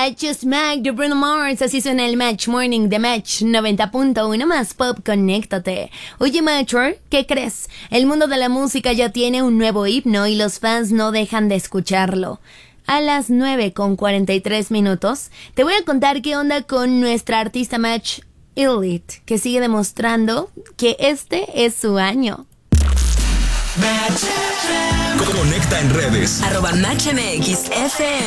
I Just Smack de Bruno Mars. Así suena el Match Morning de Match 90.1 más Pop, conéctate. Oye, Matcher, ¿qué crees? El mundo de la música ya tiene un nuevo himno y los fans no dejan de escucharlo. A las 9:43 te voy a contar qué onda con nuestra artista Match Elite, que sigue demostrando que este es su año. Conecta en redes @MatchMXFM.